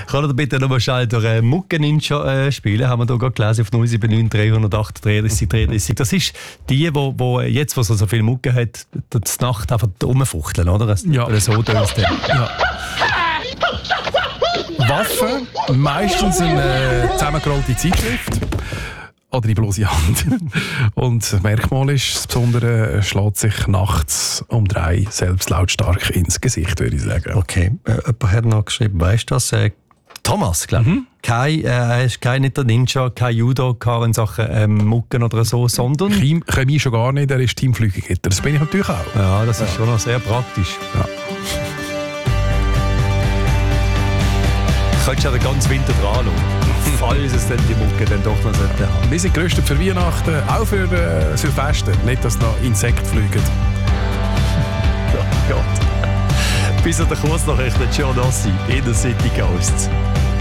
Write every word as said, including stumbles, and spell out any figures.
Kann er bitte nochmal schnell durch äh, Mucke-Ninja äh, spielen? Haben wir hier gerade gelesen auf null sieben neun drei null acht dreiunddreißig dreiunddreißig. Das ist die, wo, wo jetzt, wo so viel Mucke hat, die Nacht einfach rumfuchteln, oder? Ja. Oder so tönst du. Ja. Waffe, meistens eine zusammengerollte Zeitschrift oder die bloße Hand. Und das Merkmal ist, das Besondere, er schlägt sich nachts um drei selbst lautstark ins Gesicht, würde ich sagen. Okay, äh, jemand hat noch geschrieben, weißt du das? Äh, Thomas, glaube ich. Mhm. Kein, äh, er ist kein nicht der Ninja, kein Judoka in Sachen ähm, Mucken oder so, sondern... Chemie, Chemie schon gar nicht, er ist Teamflügelgitter. Das bin ich natürlich auch. Ja, das ist ja. schon noch sehr praktisch. Ja. Du könntest ja den ganzen Winter dran schauen. Falls es dann die Mucke dann doch noch sollte haben. Wir sind gerüstet für Weihnachten, auch für äh, Silvester. Nicht, dass noch Insekten fliegen. Oh Gott. Bis an der Kurznachrichten, Giovanni, Inner City Ghosts.